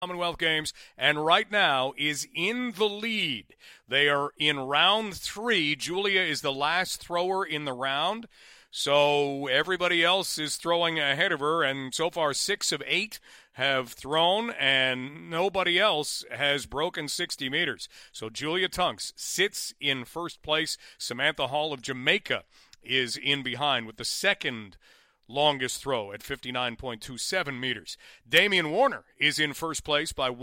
Commonwealth Games, and right now is in the lead. They are in round 3. Julia is the last thrower in the round, so everybody else is throwing ahead of her, and so far 6 of 8 have thrown, and nobody else has broken 60 meters. So Julia Tunks sits in first place. Samantha Hall of Jamaica is in behind with the second longest throw at 59.27 meters. Damian Warner is in first place by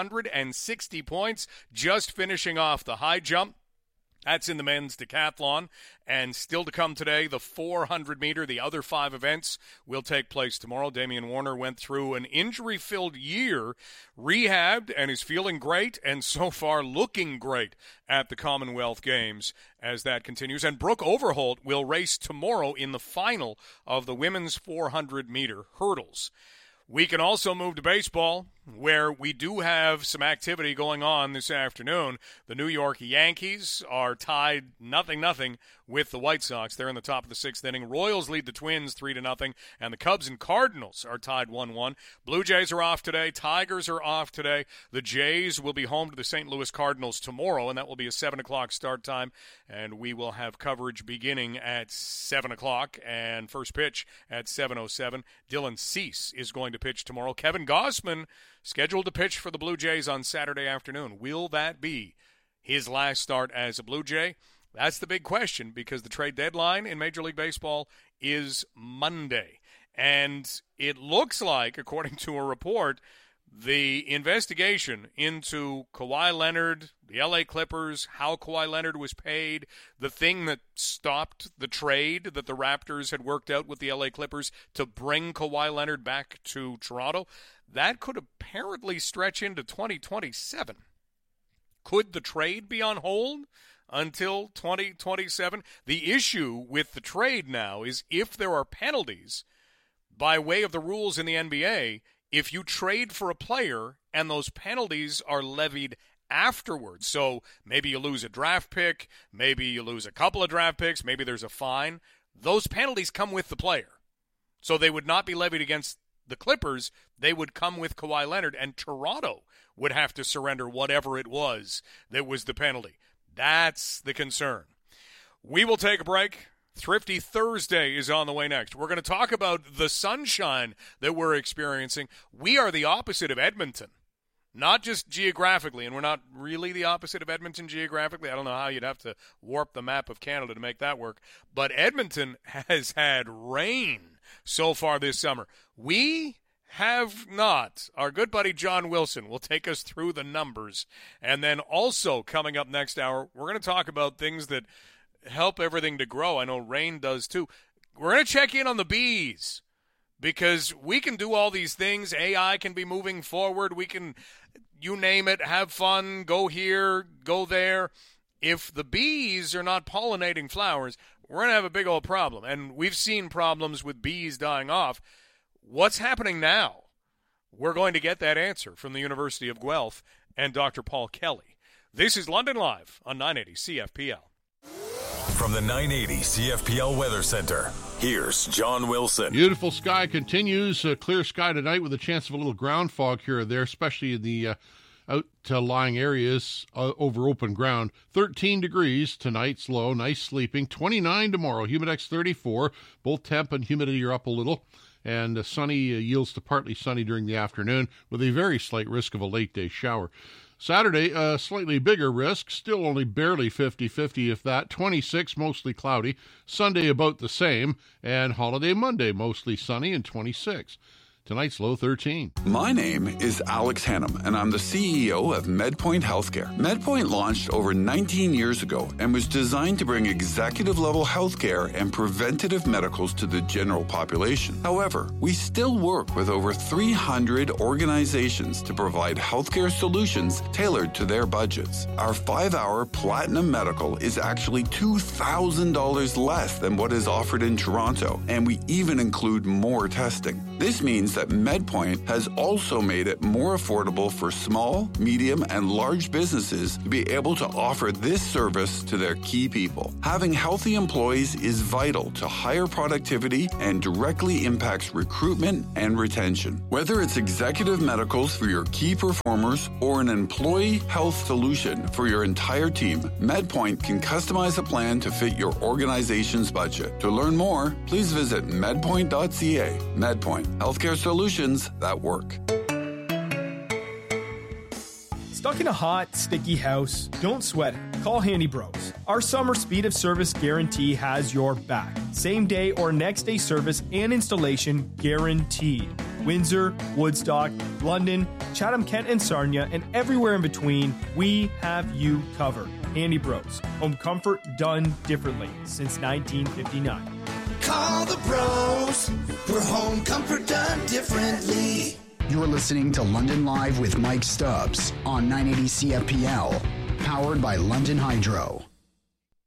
160 points, just finishing off the high jump. That's in the men's decathlon. And still to come today, the 400-meter. The other 5 events will take place tomorrow. Damian Warner went through an injury-filled year, rehabbed, and is feeling great, and so far looking great at the Commonwealth Games as that continues. And Brooke Overholt will race tomorrow in the final of the women's 400-meter hurdles. We can also move to baseball, where we do have some activity going on this afternoon. The New York Yankees are tied 0-0 with the White Sox. They're in the top of the 6th inning. Royals lead the Twins 3-0, and the Cubs and Cardinals are tied 1-1. Blue Jays are off today. Tigers are off today. The Jays will be home to the St. Louis Cardinals tomorrow, and that will be a 7 o'clock start time, and we will have coverage beginning at 7 o'clock, and first pitch at 7:07. Dylan Cease is going to pitch tomorrow. Kevin Gausman scheduled to pitch for the Blue Jays on Saturday afternoon. Will that be his last start as a Blue Jay? That's the big question, because the trade deadline in Major League Baseball is Monday. And it looks like, according to a report, the investigation into Kawhi Leonard, the LA Clippers, how Kawhi Leonard was paid, the thing that stopped the trade that the Raptors had worked out with the LA Clippers to bring Kawhi Leonard back to Toronto, that could apparently stretch into 2027. Could the trade be on hold until 2027? The issue with the trade now is if there are penalties by way of the rules in the NBA, if you trade for a player and those penalties are levied afterwards, so maybe you lose a draft pick, maybe you lose a couple of draft picks, maybe there's a fine, those penalties come with the player. So they would not be levied against the Clippers, they would come with Kawhi Leonard, and Toronto would have to surrender whatever it was that was the penalty. That's the concern. We will take a break. Thrifty Thursday is on the way next. We're going to talk about the sunshine that we're experiencing. We are the opposite of Edmonton, not just geographically, and we're not really the opposite of Edmonton geographically. I don't know how you'd have to warp the map of Canada to make that work. But Edmonton has had rain so far this summer. We have not. Our good buddy John Wilson will take us through the numbers. And then also coming up next hour, we're going to talk about things that help everything to grow. I know rain does too. We're going to check in on the bees, because we can do all these things. AI can be moving forward. We can, you name it, have fun, go here, go there. If the bees are not pollinating flowers, we're going to have a big old problem. And we've seen problems with bees dying off. What's happening now? We're going to get that answer from the University of Guelph and Dr. Paul Kelly. This is London Live on 980 CFPL. From the 980 CFPL Weather Center, here's John Wilson. Beautiful sky continues. Clear sky tonight with a chance of a little ground fog here or there, especially in the outlying areas over open ground. 13 degrees tonight's low. Nice sleeping. 29 tomorrow. Humidex 34. Both temp and humidity are up a little. And sunny yields to partly sunny during the afternoon with a very slight risk of a late-day shower. Saturday, a slightly bigger risk, still only barely 50-50 if that, 26, mostly cloudy. Sunday about the same, and holiday Monday, mostly sunny and 26. Tonight's low 13. My name is Alex Hannum, and I'm the CEO of MedPoint Healthcare. MedPoint launched over 19 years ago and was designed to bring executive-level healthcare and preventative medicals to the general population. However, we still work with over 300 organizations to provide healthcare solutions tailored to their budgets. Our 5-hour Platinum Medical is actually $2,000 less than what is offered in Toronto, and we even include more testing. This means that MedPoint has also made it more affordable for small, medium, and large businesses to be able to offer this service to their key people. Having healthy employees is vital to higher productivity and directly impacts recruitment and retention. Whether it's executive medicals for your key performers or an employee health solution for your entire team, MedPoint can customize a plan to fit your organization's budget. To learn more, please visit medpoint.ca. MedPoint, healthcare solutions that work. Stuck in a hot, sticky house? Don't sweat it. Call Handy Bros. Our summer speed of service guarantee has your back. Same day or next day service and installation guaranteed. Windsor, Woodstock, London, Chatham, Kent, and Sarnia, and everywhere in between, we have you covered. Handy Bros. Home comfort done differently since 1959. Call the bros for home comfort done differently. You're listening to London Live with Mike Stubbs on 980 CFPL, powered by London Hydro.